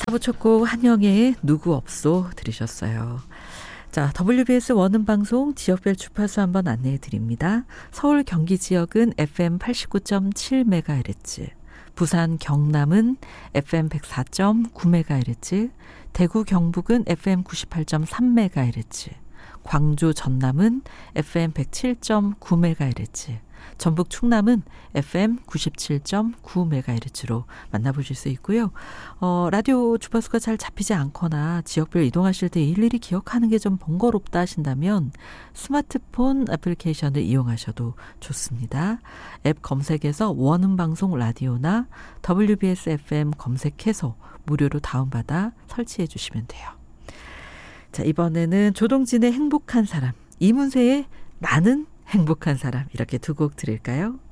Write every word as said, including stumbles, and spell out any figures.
사 부 첫 곡 한영애의 누구 없소 들으셨어요. 자, 더블유비에스 원음 방송 지역별 주파수 한번 안내해 드립니다. 서울 경기 지역은 에프엠 팔십구 점 칠 메가헤르츠, 부산 경남은 에프엠 백사 점 구 메가헤르츠, 대구 경북은 에프엠 구십팔 점 삼 메가헤르츠, 광주 전남은 에프엠 백칠 점 구 메가헤르츠, 전북 충남은 에프엠 구십칠 점 구 메가헤르츠로 만나보실 수 있고요. 어, 라디오 주파수가 잘 잡히지 않거나 지역별 이동하실 때 일일이 기억하는 게 좀 번거롭다 하신다면 스마트폰 애플리케이션을 이용하셔도 좋습니다. 앱 검색에서 원음방송 라디오나 더블유비에스 에프엠 검색해서 무료로 다운받아 설치해 주시면 돼요. 자, 이번에는 조동진의 행복한 사람, 이문세의 나는 행복한 사람, 이렇게 두 곡 들을까요?